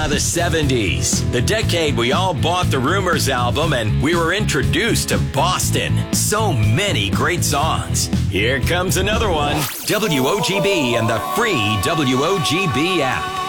The 70s. The decade we all bought the Rumors album and we were introduced to Boston. So many great songs. Here comes another one. WOGB and the free WOGB app.